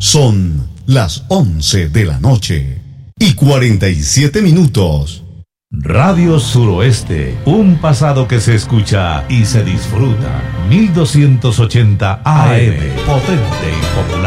Son las 11 de la noche y 47 minutos. Radio Suroeste, un pasado que se escucha y se disfruta. 1280 AM, potente y popular.